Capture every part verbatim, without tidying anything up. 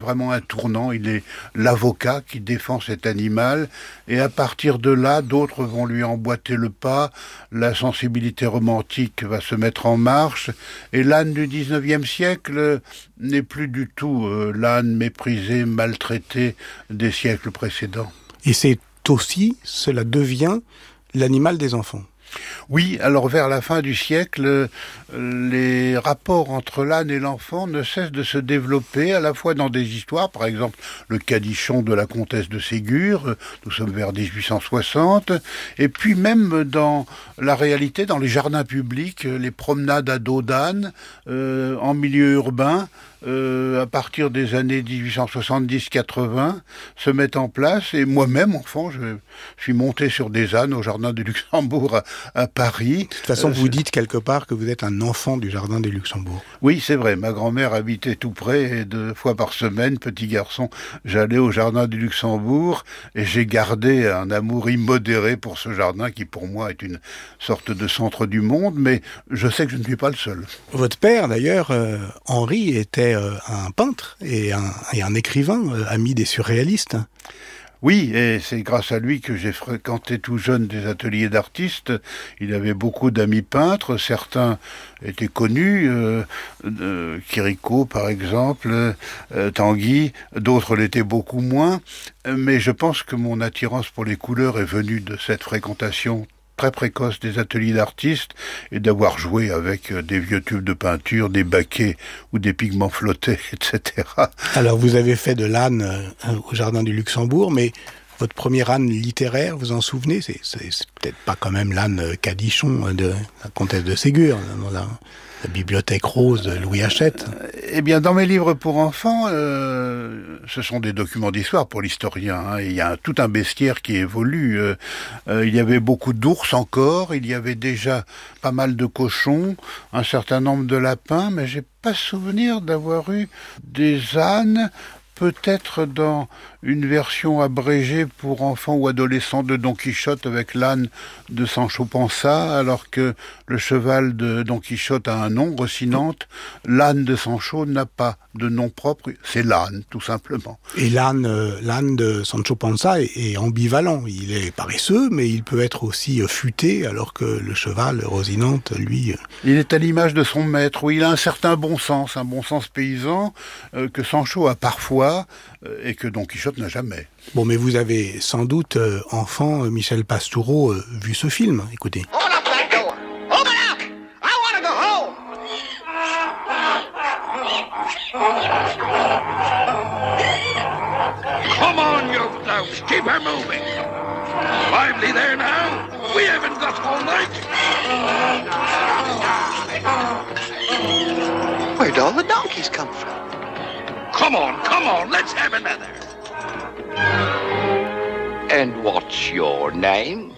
vraiment un tournant. Il est l'avocat qui défend cet animal. Et à partir de là, d'autres vont lui emboîter le pas. La sensibilité romantique va se mettre en marche. Et l'âne du dix-neuvième siècle n'est plus du tout euh, l'âne méprisé, maltraité des siècles précédents. Et c'est aussi, cela devient l'animal des enfants. Oui, alors vers la fin du siècle, les rapports entre l'âne et l'enfant ne cessent de se développer, à la fois dans des histoires, par exemple le Cadichon de la comtesse de Ségur, nous sommes vers dix-huit cent soixante, et puis même dans la réalité, dans les jardins publics, les promenades à dos d'âne, euh, en milieu urbain, Euh, à partir des années dix-huit cent soixante-dix quatre-vingts, se mettent en place. Et moi-même, enfant, je suis monté sur des ânes au Jardin du Luxembourg à, à Paris. De toute façon, euh, vous dites quelque part que vous êtes un enfant du Jardin du Luxembourg. Oui, c'est vrai. Ma grand-mère habitait tout près et deux fois par semaine, petit garçon, j'allais au Jardin du Luxembourg et j'ai gardé un amour immodéré pour ce jardin qui, pour moi, est une sorte de centre du monde. Mais je sais que je ne suis pas le seul. Votre père, d'ailleurs, euh, Henri, était un peintre et un, et un écrivain, euh, ami des surréalistes. Oui, et c'est grâce à lui que j'ai fréquenté tout jeune des ateliers d'artistes. Il avait beaucoup d'amis peintres, certains étaient connus, euh, euh, Chirico par exemple, euh, Tanguy, d'autres l'étaient beaucoup moins, mais je pense que mon attirance pour les couleurs est venue de cette fréquentation très précoce des ateliers d'artistes et d'avoir joué avec des vieux tubes de peinture, des baquets ou des pigments flottés, et cetera. Alors vous avez fait de l'âne euh, au Jardin du Luxembourg, mais votre premier âne littéraire, vous en souvenez? C'est, c'est, c'est peut-être pas quand même l'âne Cadichon de la comtesse de Ségur, dans la, la bibliothèque rose de Louis Hachette. Eh bien, dans mes livres pour enfants, euh, ce sont des documents d'histoire pour l'historien. Hein. Il y a tout un bestiaire qui évolue. Euh, euh, il y avait beaucoup d'ours encore, il y avait déjà pas mal de cochons, un certain nombre de lapins, mais j'ai pas souvenir d'avoir eu des ânes. Peut-être dans une version abrégée pour enfants ou adolescents de Don Quichotte avec l'âne de Sancho Panza, alors que le cheval de Don Quichotte a un nom, Rocinante. L'âne de Sancho n'a pas de nom propre, c'est l'âne, tout simplement. Et l'âne, euh, l'âne de Sancho Panza est, est ambivalent. Il est paresseux, mais il peut être aussi euh, futé, alors que le cheval, Rocinante, lui... Euh... Il est à l'image de son maître, où il a un certain bon sens, un bon sens paysan, euh, que Sancho a parfois, euh, et que Don Quichotte n'a jamais. Bon, mais vous avez sans doute, euh, enfant, euh, Michel Pastoureau, euh, vu ce film, écoutez. Open up that door! Open up! I want to go home! Come on, you floats! Keep her moving! Lively there now! We haven't got all night! Where'd all the donkeys come from? Come on, come on, let's have another! And what's your name?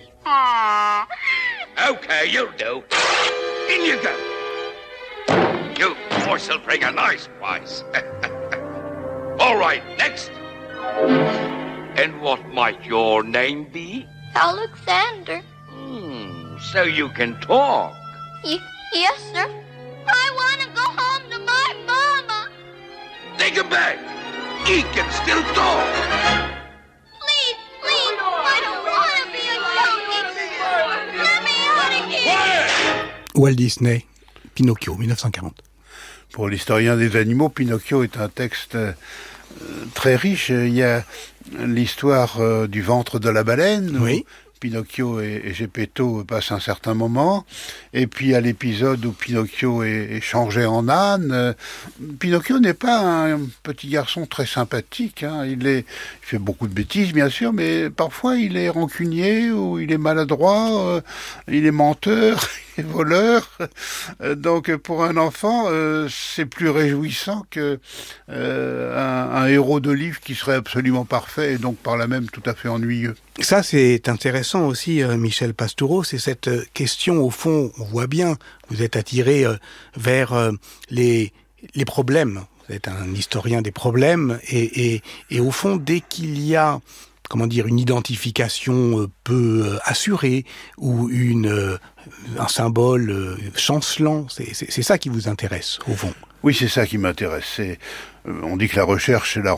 Okay, you'll do. In you go. You horse will bring a nice price. All right, next. And what might your name be? Alexander. Hmm, so you can talk. Y- yes, sir. I want to go home to my mama. Take him back. He can still talk. Please, please, I don't want to be a donkey. Let me out of here. Walt Disney, Pinocchio, dix-neuf cent quarante. Pour l'historien des animaux, Pinocchio est un texte euh, très riche. Il y a l'histoire euh, du ventre de la baleine, oui. où Pinocchio et, et Geppetto passent un certain moment, et puis à l'épisode où Pinocchio est, est changé en âne. Euh, Pinocchio n'est pas un petit garçon très sympathique, hein. il, est, il fait beaucoup de bêtises bien sûr, mais parfois il est rancunier, ou il est maladroit, euh, il est menteur, il est voleur. Euh, donc pour un enfant, euh, c'est plus réjouissant que euh, un, un héros de livre qui serait absolument parfait, et donc par là même tout à fait ennuyeux. Ça, c'est intéressant aussi, euh, Michel Pastoureau, c'est cette euh, question, au fond, on voit bien, vous êtes attiré euh, vers euh, les, les problèmes, vous êtes un historien des problèmes, et, et, et au fond, dès qu'il y a, comment dire, une identification euh, peu euh, assurée, ou une, euh, un symbole euh, chancelant, c'est, c'est, c'est ça qui vous intéresse, au fond. Oui, c'est ça qui m'intéresse. C'est, euh, on dit que la recherche, c'est la